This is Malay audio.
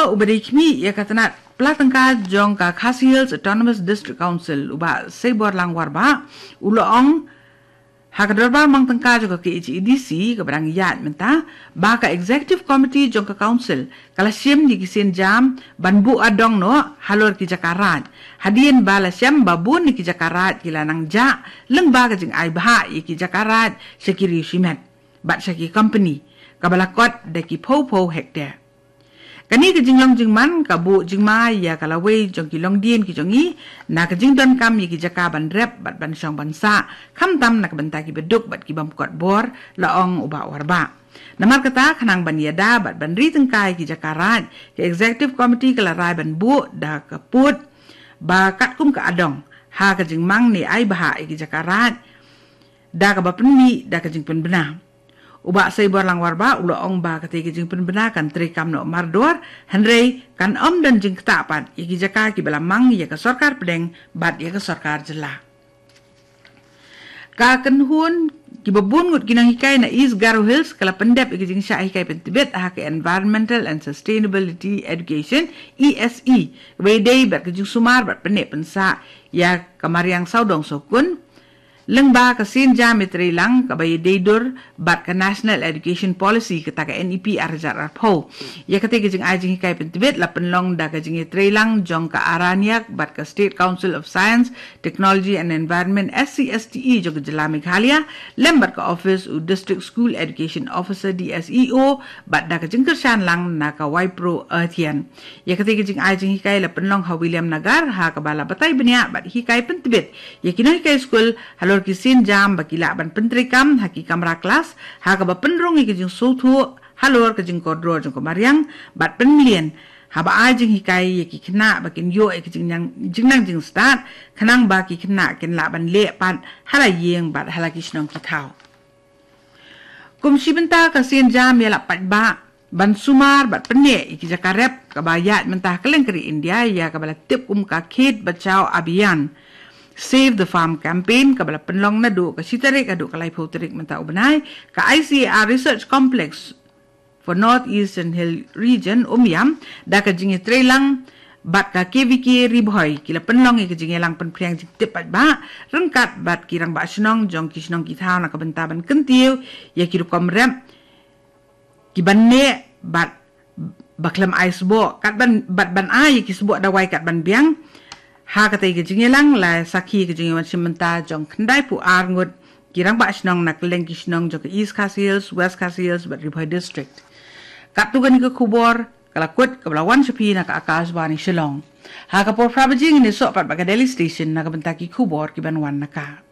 ubadikmi ya katanat platangka jong ka Khasi Hills Autonomous District Council uba sebor langwar ba uloong hakadorba mang tangka jong ka KHEDC ka barang yat menta ba ka Executive Committee jong ka Council kala siem di kisin jam banbu adong no halor ki Jakarat hadien bala siem babun ni ki Jakarat kila nang ja leng ba ka jing ai bah ki Jakarat sekiri shimet bat saki company kabalakot deki po hektar kani ke jinglong jingman kabu jingma ya kalawe jong kilong dien ki jongi na ke jingdon kam yi ki jaka ban rep bat ban syong bansa kam tam nak benta ki beduk bat ki bamkot bor laong uba warba namar kata kanang ban yada bat ban ri tengkai ki Jakarat ke executive committee kala rai ban bu da ke put ba kat kum ka adong ha ke jingmang ni ai baha ki Jakarat da ka bapenmi da ke jingpen benah uba say borlang warba ulo ong ba kati jing penbenakan trikam no mardor henry kan dan jing ketapan iki jaka ki belamang ya ke sarkar pedeng bat ya ke sarkar jela ka kenhun ki babun ngut kinang hikai na East Garo Hills kala pendep iki jing sya hikai pentibet ha ke Environmental and Sustainability Education ESE wedei bat ke jing sumar bat penek pensa ya kamariang saudong sokun leng ba ka sin jametri lang ka bay deidur bat ka National Education Policy kata ka NEP arjar arpo ya kate jing ajing hikai pentibet la penlong da ka jing lang jong ka araniak bat ka State Council of Science Technology and Environment SCSTE jog jela Meghalaya lembat ka Office u District School Education Officer DSEO bat da ka jing kershan lang na ka Wipro Earthian ya kate jing ajing hikai la penlong ha William Nagar ha ka bala batay benya bat hikai pentibet ya kino hikai school halor kisin jam bakila ban pentrikam haki kamera kelas ha ka ba penrong ki jing sotu halor ka jing kodro jing komariang bat penmilien ha ba ajing hikai ki kena bakin yo ki jing nang jing start kanang ba ki kena ken la ban le pan hala yeng bat hala ki snong ki thau kum sibenta ka sin jam ya la pat ba ban sumar bat penne ki jakarep ka bayat mentah keleng keri India ya ka bala tip ka khet bachao abiyan Save the Farm Campaign kabala penlong na do ka sitarik adu kalay poterik menta ubanay ka ICAR Research Complex for Northeastern Hill Region umyam da ka jingi lang bat ka KVK Ribhoy kila penlong ka jingi lang penpriang jing tepat ba rengkat bat kirang ba snong jong ki snong ki thao na ka bentaban kentiu ya kiru komrem ki banne bat baklam aisbo kat ban ai ki sbo dawai kat ban biang ha kata ke jingelang la sakhi ke jingewan simenta jong khandai pu ar ngut kirang ba snong nak leng ki snong jong East Khasi Hills West Khasi Hills bat Ribhoy district kat tu gani ke khubor kala kut ke belawan sepi nak akas bani Shillong ha ka por prabajing ni so pat ba Delhi station nak benta ki khubor ki ban wan naka